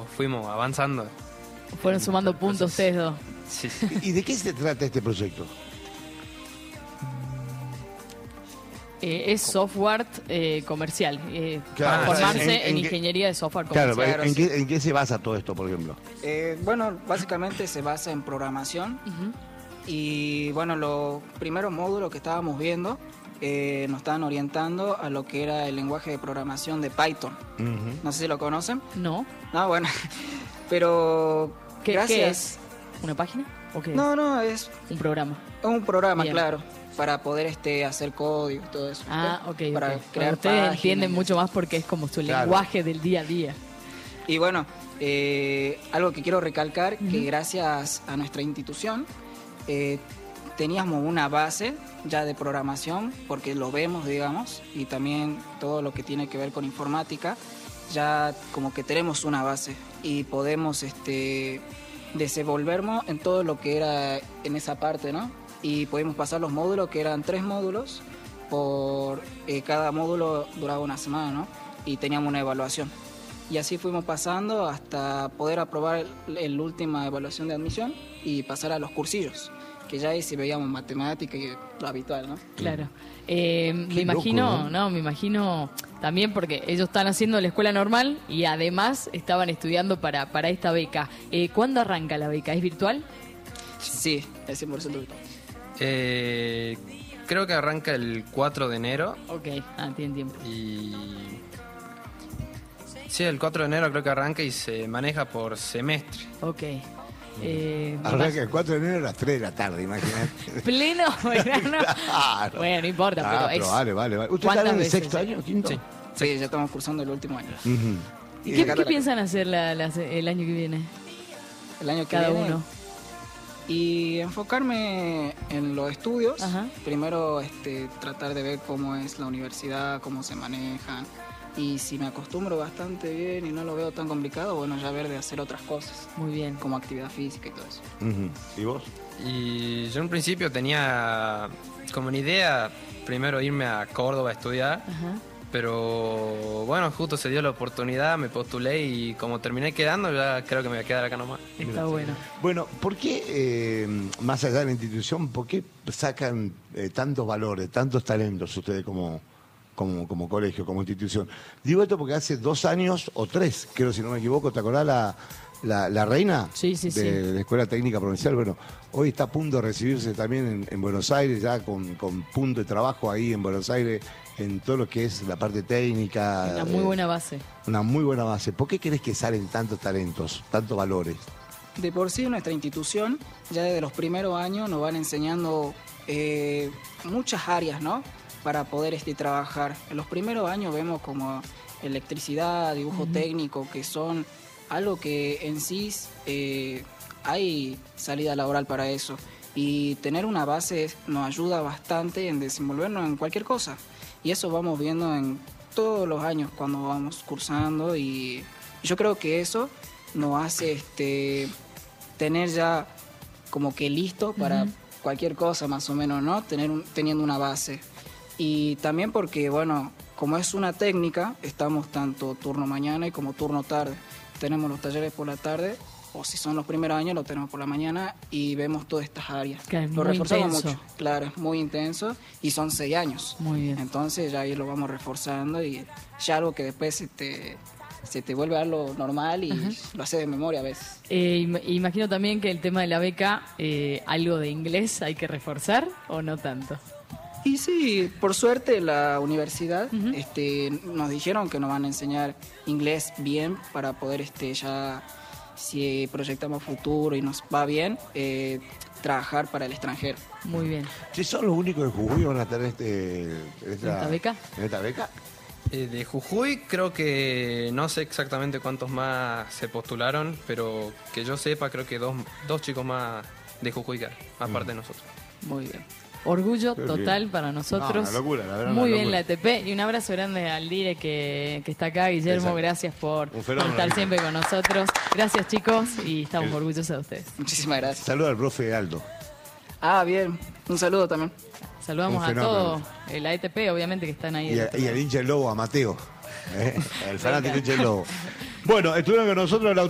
fuimos avanzando. Fueron sumando puntos ustedes dos. Sí. ¿Y de qué se trata este proyecto? Es software comercial. Claro, para formarse en en qué- ingeniería de software Claro, comercial. ¿en qué se basa todo esto, por ejemplo? Bueno, básicamente se basa en programación. Ujú. Y bueno, los primeros módulos que estábamos viendo nos estaban orientando a lo que era el lenguaje de programación de Python. Ujú. No sé si lo conocen. No. No, bueno. Pero ¿Qué gracias. es? ¿Una página? ¿O qué No, es un programa? un programa, Bien. claro, para poder hacer código y todo eso. Ah, ok. Para ok. crear Ustedes páginas entienden y mucho así. más porque es como su Claro. lenguaje del día a día. Y bueno, algo que quiero recalcar, que Ujú. gracias a nuestra institución teníamos una base ya de programación, porque lo vemos, digamos, y también todo lo que tiene que ver con informática, ya como que tenemos una base y podemos desenvolvernos en todo lo que era en esa parte, ¿no? Y pudimos pasar los módulos, que eran 3 módulos, por cada módulo duraba una semana, ¿no? Y teníamos una evaluación. Y así fuimos pasando hasta poder aprobar la última evaluación de admisión y pasar a los cursillos, que ya ahí sí veíamos matemática y lo habitual, ¿no? Claro. Me Qué imagino, loco, ¿no? me imagino también porque ellos están haciendo la escuela normal y además estaban estudiando para esta beca. ¿Cuándo arranca la beca? ¿Es virtual? Sí, el 100% virtual. Creo que arranca el 4 de enero Ok, tienen tiempo. y... Sí, el 4 de enero creo que arranca y se maneja por semestre. Ok. Arranca el 4 de enero a las 3 de la tarde, imagínate. ¿Pleno verano? Claro. Bueno, no importa, Ah, pero es... vale. ¿Usted está ¿Cuántas en el veces? sexto año, quinto? Sí. Sí, ya estamos cursando el último año. Ujú. ¿Y Y qué sacarle la- piensan hacer el año que viene? El año que Cada viene. uno. Y enfocarme en los estudios. Ajá. Primero tratar de ver cómo es la universidad, cómo se manejan. Y si me acostumbro bastante bien y no lo veo tan complicado, bueno, ya ver de hacer otras cosas, Muy bien. como actividad física y todo eso. Ujú. ¿Y vos? Y yo en principio tenía como una idea primero irme a Córdoba a estudiar, Ajá. pero bueno, justo se dio la oportunidad, me postulé y como terminé quedando, ya creo que me voy a quedar acá nomás. Está bueno. Bueno, ¿por qué, más allá de la institución, por qué sacan tantos valores, tantos talentos ustedes como colegio, como institución? Digo esto porque hace 2 años, o 3, creo si no me equivoco, ¿te acordás la reina? Sí, de la Escuela Técnica Provincial. Bueno, hoy está a punto de recibirse también en Buenos Aires, ya con punto de trabajo ahí en Buenos Aires, en todo lo que es la parte técnica. Una muy buena base. Una muy buena base. ¿Por qué crees que salen tantos talentos, tantos valores? De por sí, nuestra institución, ya desde los primeros años, nos van enseñando muchas áreas, ¿no? Para poder trabajar. En los primeros años vemos como electricidad, dibujo técnico, que son algo que en sí hay salida laboral para eso. Y tener una base nos ayuda bastante en desenvolvernos en cualquier cosa. Y eso vamos viendo en todos los años cuando vamos cursando. Y yo creo que eso nos hace tener ya como que listo para cualquier cosa más o menos, ¿no? Teniendo una base. Y también porque, bueno, como es una técnica, estamos tanto turno mañana y como turno tarde. Tenemos los talleres por la tarde, o si son los primeros años, lo tenemos por la mañana y vemos todas estas áreas. Claro, es Lo muy reforzamos intenso. mucho, claro, es muy intenso y son 6 años. Muy bien. Entonces ya ahí lo vamos reforzando y ya algo que después se te vuelve algo normal y lo haces de memoria a veces. Imagino también que el tema de la beca, algo de inglés hay que reforzar o no tanto. Y sí, por suerte la universidad nos dijeron que nos van a enseñar inglés bien para poder ya, si proyectamos futuro y nos va bien, trabajar para el extranjero. Muy bien. Si son los únicos de Jujuy van a tener ¿Esta beca? ¿En esta beca? De Jujuy creo que no sé exactamente cuántos más se postularon, pero que yo sepa creo que dos chicos más de Jujuy que hay, aparte de nosotros. Muy bien. Orgullo Qué total bien. para nosotros. No, una locura, la verdad, Muy una bien locura. la ATP y un abrazo grande al Dire que está acá. Guillermo, Exacto. gracias por Un fenómeno. estar siempre con nosotros. Gracias chicos y estamos orgullosos de ustedes. Muchísimas gracias. Saluda al profe Aldo. Ah, bien. Un saludo también. Saludamos Un a fenómeno. todos, la ETP obviamente que están ahí. Y al hincha del lobo, a Mateo. El fanático hincha del lobo. Bueno, estuvieron con nosotros la